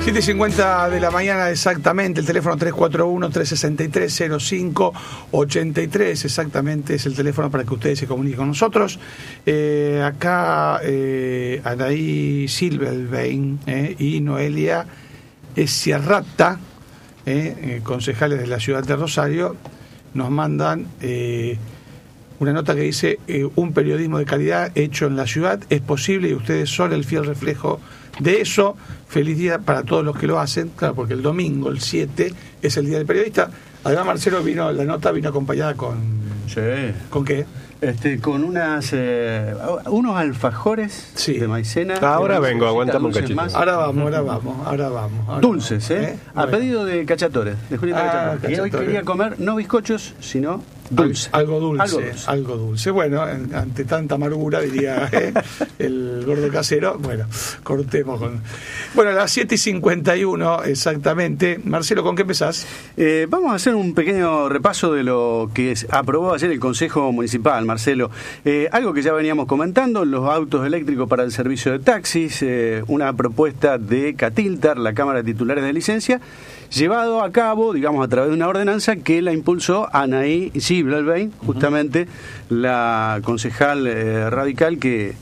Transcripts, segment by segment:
7:50 de la mañana exactamente, el teléfono 341-363-0583, exactamente es el teléfono para que ustedes se comuniquen con nosotros. Acá Anaí Silverbein y Noelia Sierrata, concejales de la ciudad de Rosario, nos mandan una nota que dice un periodismo de calidad hecho en la ciudad es posible y ustedes son el fiel reflejo de eso. Feliz día para todos los que lo hacen, claro, porque el domingo, el 7, es el día del periodista. Además, Marcelo, la nota vino acompañada con... Sí. ¿Con qué? Con unos alfajores de maicena. Ahora vengo, aguantame un cachito. Ahora vamos. Dulces, a bueno. pedido de Cachatores, de Julieta Cachatores. Y hoy quería comer no bizcochos, sino dulce. Algo dulce. Bueno, ante tanta amargura, diría el gordo casero. Bueno, cortemos con... Bueno, a las 7:51 exactamente. Marcelo, ¿con qué empezás? Vamos a hacer un pequeño repaso de lo que aprobó ayer el Consejo Municipal, Marcelo. Algo que ya veníamos comentando, los autos eléctricos para el servicio de taxis, una propuesta de Catiltar, la Cámara de Titulares de Licencia, llevado a cabo, digamos, a través de una ordenanza que la impulsó Anaí Silverbein, justamente la concejal radical que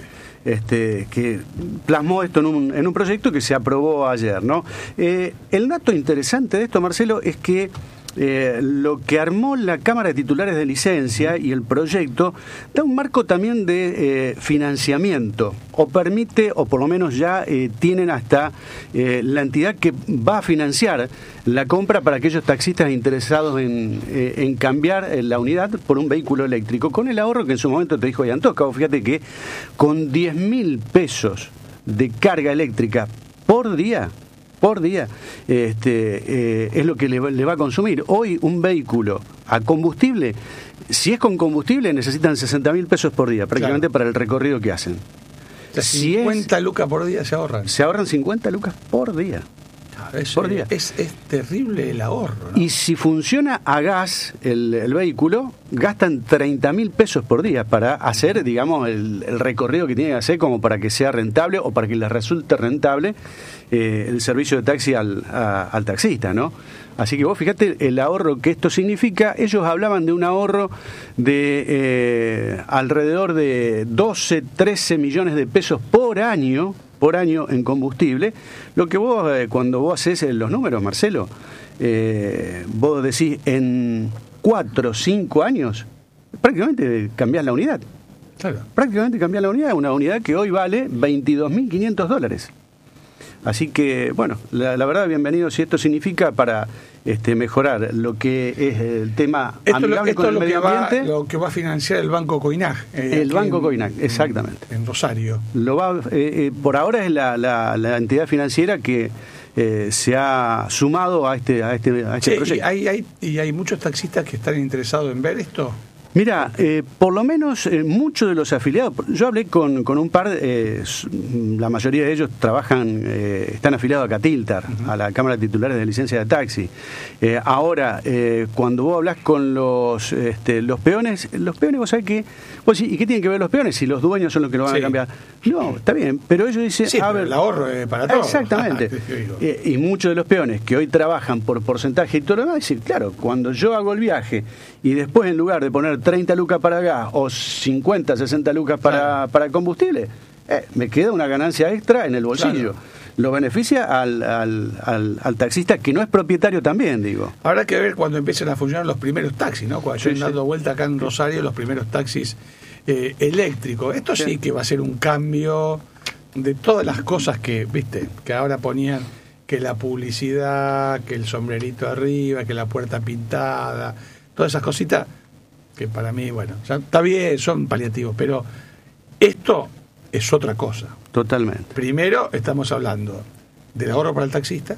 plasmó esto en un proyecto que se aprobó ayer, ¿no? El dato interesante de esto, Marcelo, es que lo que armó la Cámara de Titulares de Licencia y el proyecto da un marco también de financiamiento, o permite, o por lo menos ya tienen hasta la entidad que va a financiar la compra para aquellos taxistas interesados en cambiar la unidad por un vehículo eléctrico, con el ahorro que en su momento te dijo Yantoca. Fíjate que con 10.000 pesos de carga eléctrica por día es lo que le va a consumir. Hoy un vehículo a combustible, si es con combustible, necesitan 60.000 pesos por día, prácticamente, claro, para el recorrido que hacen. O sea, 50 lucas por día se ahorran. Se ahorran 50 lucas por día. Por día. Es terrible el ahorro, ¿no? Y si funciona a gas el vehículo, gastan 30.000 pesos por día para hacer, digamos, el recorrido que tienen que hacer, como para que sea rentable o para que les resulte rentable el servicio de taxi al taxista, ¿no? Así que vos fíjate el ahorro que esto significa. Ellos hablaban de un ahorro de alrededor de 12, 13 millones de pesos por año en combustible. Lo que vos, cuando vos haces los números, Marcelo, vos decís en 4 o 5 años, prácticamente cambiás la unidad. Claro. Prácticamente cambiás la unidad, una unidad que hoy vale $22.500. Así que, bueno, la verdad, bienvenido si esto significa para mejorar lo que es el tema amigable con el medio ambiente. Lo que va a financiar el Banco Coinac. El Banco Coinac, exactamente. En Rosario. Por ahora es la entidad financiera que se ha sumado a este proyecto. ¿Y hay muchos taxistas que están interesados en ver esto? Mira, por lo menos muchos de los afiliados, yo hablé con un par, la mayoría de ellos están afiliados a Catiltar, a la Cámara de Titulares de Licencia de Taxi. Ahora, cuando vos hablas con los peones, vos sabés que, ¿y qué tienen que ver los peones si los dueños son los que lo van a cambiar? No, está bien, pero ellos dicen... Sí, pero el ahorro es para todos. Exactamente. Y muchos de los peones que hoy trabajan por porcentaje y todo lo demás, dicen, claro, cuando yo hago el viaje y después en lugar de poner 30 lucas para gas o 50, 60 lucas para combustible, me queda una ganancia extra en el bolsillo. Claro. Lo beneficia al taxista que no es propietario también, digo. Habrá que ver cuando empiecen a funcionar los primeros taxis, ¿no? Cuando hayan dado vuelta acá en Rosario los primeros taxis eléctricos. Esto sí que va a ser un cambio de todas las cosas que, viste, que ahora ponían, que la publicidad, que el sombrerito arriba, que la puerta pintada, todas esas cositas que para mí, bueno, ya está bien, son paliativos, pero esto es otra cosa. Totalmente. Primero, estamos hablando del ahorro para el taxista.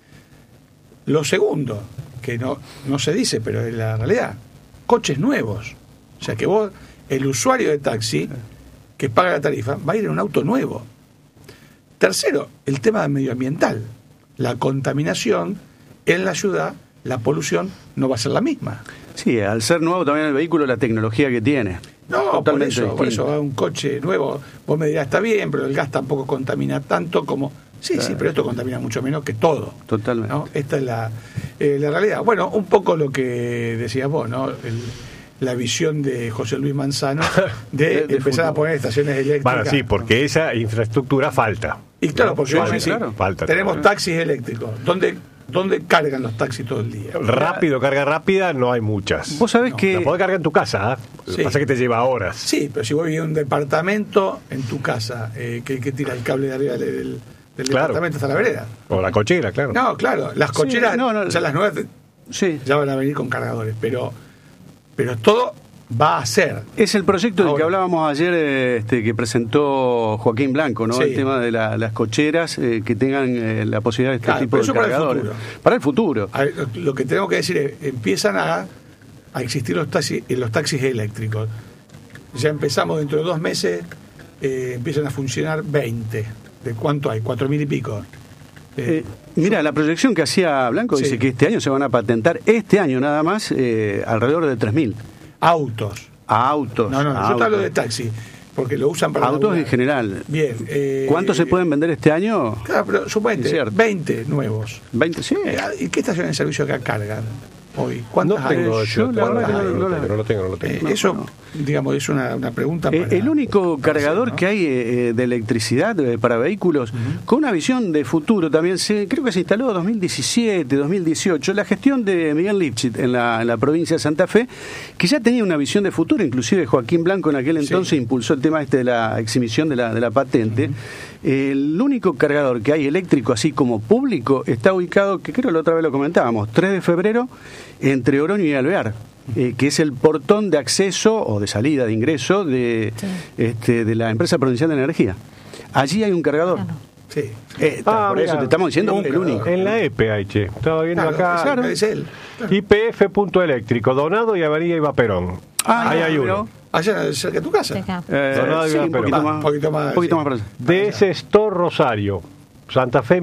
Lo segundo, que no se dice, pero es la realidad, coches nuevos. O sea que vos, el usuario de taxi que paga la tarifa, va a ir en un auto nuevo. Tercero, el tema medioambiental. La contaminación en la ciudad, la polución no va a ser la misma. Sí, al ser nuevo también el vehículo, la tecnología que tiene. No, por eso va un coche nuevo. Vos me dirás, está bien, pero el gas tampoco contamina tanto como Sí, pero esto contamina mucho menos que todo. Totalmente. ¿No? Esta es la realidad. Bueno, un poco lo que decías vos, ¿no? La visión de José Luis Manzano de empezar futuro. a poner estaciones eléctricas. Bueno, sí, porque esa infraestructura falta. Y claro, porque Sí, vos sí, decís, claro. Falta. tenemos taxis eléctricos. ¿Dónde cargan los taxis todo el día? Rápido, carga rápida, no hay muchas. Vos sabés que... La podés cargar en tu casa, ¿eh? Lo Sí. que pasa es que te lleva horas. Sí, pero si vos vivís en un departamento en tu casa, que tira el cable de arriba del Claro. departamento hasta la vereda. O la cochera, claro. No, claro, las cocheras, ya las nuevas Sí. ya van a venir con cargadores, pero todo va a ser. Es el proyecto del que Ahora. hablábamos ayer, que presentó Joaquín Blanco, ¿no? Sí. El tema de las cocheras que tengan la posibilidad de este Claro, tipo pero de eso para el cargadores. futuro. Para el futuro. A ver, lo que tenemos que decir es, empiezan a existir los taxis eléctricos. Ya empezamos dentro de 2 meses, empiezan a funcionar 20. ¿De cuánto hay? 4.000 y pico. Mira, la proyección que hacía Blanco Sí. dice que este año se van a patentar, este año nada más, alrededor de 3.000 Autos. autos. No, yo te autos. hablo de taxi, porque lo usan para Autos laburar. en general. Bien. ¿Cuántos se pueden vender este año? Claro, pero suponete, Incierto. 20 nuevos. 20, sí. ¿Y qué estaciones de servicio acá cargan hoy? ¿Cuántas No hay? tengo, yo la ¿cuántas verdad que hay? no No lo tengo. Eso, digamos, es una pregunta para... El único para cargador hacer, ¿no? que hay de electricidad para vehículos, con una visión de futuro también, creo que se instaló en 2017, 2018, la gestión de Miguel Lipschitz en la provincia de Santa Fe, que ya tenía una visión de futuro, inclusive Joaquín Blanco en aquel entonces impulsó el tema de la exhibición de la patente. El único cargador que hay eléctrico, así como público, está ubicado, que creo la otra vez lo comentábamos, 3 de febrero, entre Oroño y Alvear. Que es el portón de acceso o de salida, de ingreso de la empresa provincial de energía. Allí hay un cargador. Claro. Sí. Por mira, eso te estamos diciendo un el único. En la EPE hay, che. Estaba viendo acá. Claro, es él. Claro. IPF.eléctrico, Donado y Avenida Iba Perón. Ahí hay uno. Allá cerca de tu casa. Acá. Donado y Sí, Iba un Perón. poquito más. Un poquito más, para sí. allá. DS Store Rosario, Santa Fe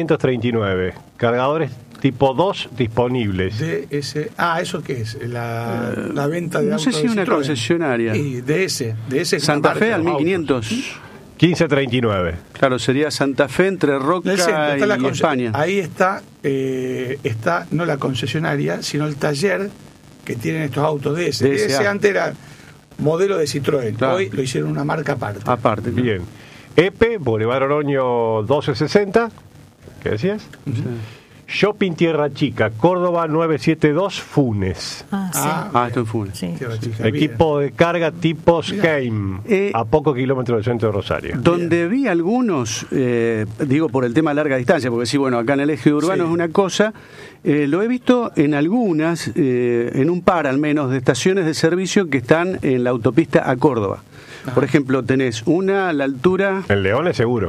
1539. Cargadores tipo 2 disponibles. ¿Eso qué es? La venta de no sé autos si de una Citroën. concesionaria. Y DS es una Santa marca Fe de al autos. 1500. 1539. Claro, sería Santa Fe entre Roca En el centro está la y España. Ahí está no la concesionaria, sino el taller que tienen estos autos DS. DSA. DS antes era modelo de Citroën. Claro. Hoy lo hicieron una marca aparte. Aparte. claro. Bien. EPE, Boulevard Oroño 1260. ¿Qué decías? Shopping Tierra Chica, Córdoba 972, Funes. Esto en Funes. Sí. Tierra Chica, Equipo de carga tipo Mirá. Scheme, a pocos kilómetros del centro de Rosario. Donde vi algunos, digo por el tema de larga distancia, porque sí, bueno, acá en el eje urbano Sí. es una cosa, lo he visto en algunas, en un par al menos, de estaciones de servicio que están en la autopista a Córdoba. Por ejemplo, tenés una a la altura, En Leones seguro.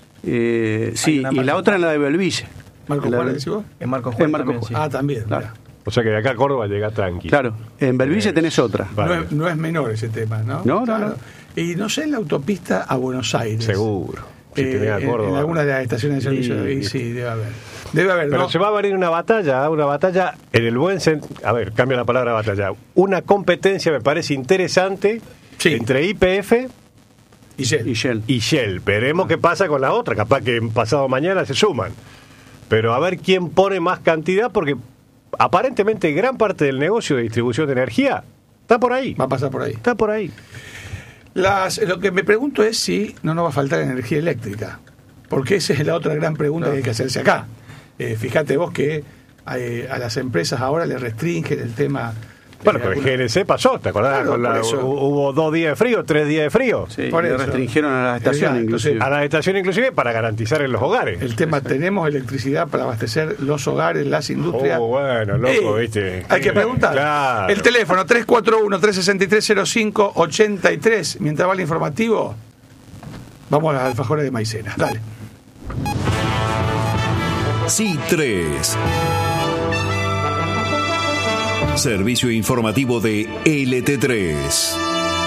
sí, una y la Marco otra en la de Belville. Marco La- Juárez, decís vos. En Marcos En Juárez Marcos también, sí. Ah, también. Claro. mirá. O sea que de acá a Córdoba llega tranqui. Claro, en Belville tenés otra. Vale. No es menor ese tema, ¿no? No, no, Claro. no. Y no sé, en la autopista a Buenos Aires. Seguro. Si tenés a en Córdoba. algunas de las estaciones de servicio. Sí. Y sí, debe haber. Debe haber, Pero ¿no? se va a abrir una batalla en el buen sentido. A ver, cambia la palabra batalla. Una competencia me parece interesante Sí. entre IPF Y Shell. Y Shell. y Shell. Veremos qué pasa con la otra. Capaz que pasado mañana se suman. Pero a ver quién pone más cantidad, porque aparentemente gran parte del negocio de distribución de energía está por ahí. Va a pasar por ahí. Está por ahí. Lo que me pregunto es si no nos va a faltar energía eléctrica. Porque esa es la otra gran pregunta que hay que hacerse acá. Fíjate vos que a las empresas ahora les restringen el tema. Bueno, pero el alguna- GNC pasó, ¿te acordás? Claro, Con por eso. hubo 2 días de frío, 3 días de frío. Sí, Por le eso. restringieron a las estaciones, Entonces, inclusive. A la estación inclusive para garantizar en los hogares. El tema, tenemos electricidad para abastecer los hogares, las industrias. Bueno, loco, ¿viste? Hay que preguntar. Claro. El teléfono 341-363-0583. Mientras va el informativo, vamos a las alfajores de maicena. Dale. C3. Servicio informativo de LT3.